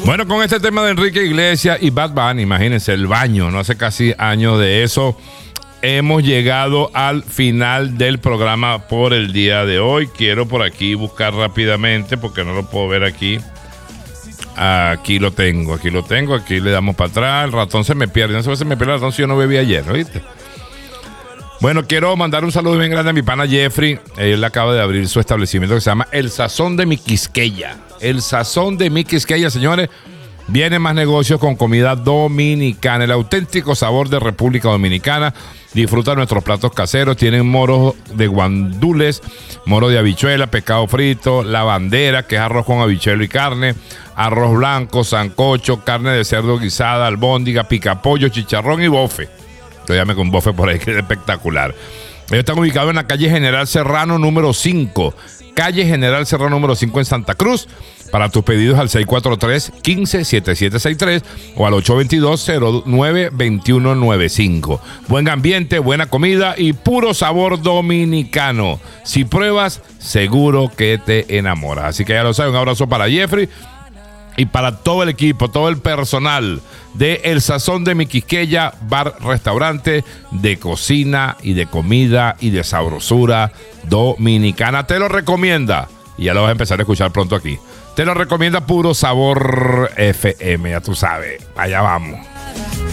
Bueno, con este tema de Enrique Iglesias y Bad Bunny, imagínense, el baño, no hace casi años de eso. Hemos llegado al final del programa por el día de hoy. Quiero por aquí buscar rápidamente, porque no lo puedo ver aquí. Aquí lo tengo, aquí le damos para atrás. El ratón se me pierde, no sé si se me pierde el ratón si yo no bebí ayer, ¿oíste? Bueno, quiero mandar un saludo bien grande a mi pana Jeffrey. Él acaba de abrir su establecimiento que se llama El Sazón de mi Quisqueya. El Sazón de mi Quisqueya, señores. Vienen más negocios con comida dominicana, el auténtico sabor de República Dominicana. Disfruta nuestros platos caseros. Tienen moros de guandules, moro de habichuela, pescado frito, la bandera, que es arroz con habichuelo y carne, arroz blanco, sancocho, carne de cerdo guisada, albóndiga, picapollo, chicharrón y bofe. Llame con bofe por ahí, que es espectacular. Ellos están ubicados en la calle General Serrano número 5. Calle General Serrano número 5 en Santa Cruz. Para tus pedidos al 643-157763 o al 822-09-2195. Buen ambiente, buena comida y puro sabor dominicano. Si pruebas, seguro que te enamoras. Así que ya lo sabes, un abrazo para Jeffrey y para todo el equipo, todo el personal de El Sazón de mi Quisqueya, bar, restaurante de cocina y de comida y de sabrosura dominicana. Te lo recomienda, y ya lo vas a empezar a escuchar pronto aquí. Te lo recomienda Puro Sabor FM, ya tú sabes. Allá vamos.